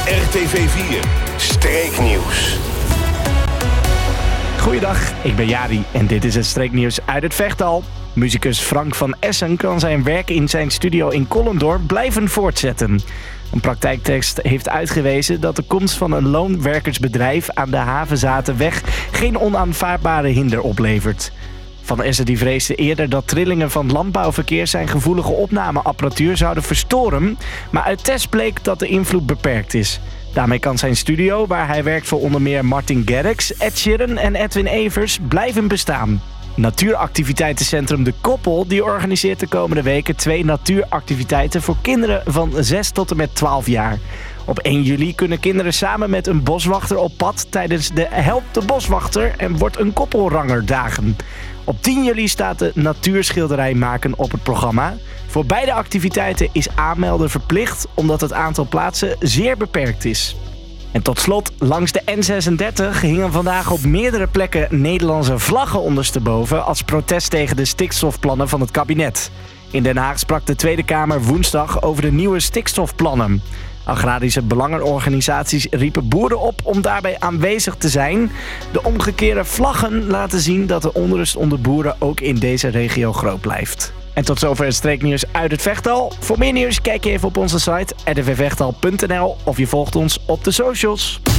RTV 4 Streeknieuws. Goeiedag, ik ben Jari en dit is het streeknieuws uit het Vechtal. Muzikus Frank van Essen kan zijn werk in zijn studio in Kollendorp blijven voortzetten. Een praktijktest heeft uitgewezen dat de komst van een loonwerkersbedrijf aan de Havenzatenweg geen onaanvaardbare hinder oplevert. Van Essen die vreesde eerder dat trillingen van landbouwverkeer zijn gevoelige opnameapparatuur zouden verstoren, maar uit test bleek dat de invloed beperkt is. Daarmee kan zijn studio, waar hij werkt voor onder meer Martin Garrix, Ed Sheeran en Edwin Evers, blijven bestaan. Natuuractiviteitencentrum De Koppel die organiseert de komende weken 2 natuuractiviteiten voor kinderen van 6 tot en met 12 jaar. Op 1 juli kunnen kinderen samen met een boswachter op pad tijdens de Help de Boswachter en wordt een koppelranger dagen. Op 10 juli staat de natuurschilderij maken op het programma. Voor beide activiteiten is aanmelden verplicht, omdat het aantal plaatsen zeer beperkt is. En tot slot, langs de N36 hingen vandaag op meerdere plekken Nederlandse vlaggen ondersteboven als protest tegen de stikstofplannen van het kabinet. In Den Haag sprak de Tweede Kamer woensdag over de nieuwe stikstofplannen. Agrarische belangenorganisaties riepen boeren op om daarbij aanwezig te zijn. De omgekeerde vlaggen laten zien dat de onrust onder boeren ook in deze regio groot blijft. En tot zover het streeknieuws uit het Vechtal. Voor meer nieuws kijk je even op onze site rtvvechtal.nl of je volgt ons op de socials.